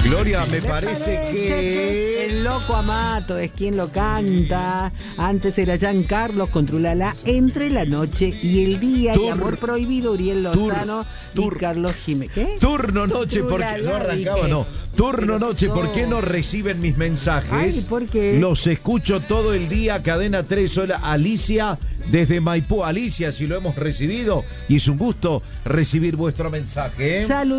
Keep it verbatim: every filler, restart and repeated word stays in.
Gloria, me parece que... El Loco Amato es quien lo canta. Antes era Giancarlo Controlala, Entre la noche y el día. Tur, y Amor Prohibido, Uriel Lozano tur, y Carlos Jiménez. ¿Qué? Turno noche, porque no arrancaba, dije. no. Turno Pero noche, ¿por qué sos- no reciben mis mensajes? Ay, ¿por qué? Los escucho todo el día, Cadena tres, hola, Alicia, desde Maipú. Alicia, si lo hemos recibido, y es un gusto recibir vuestro mensaje. ¿eh? Salud.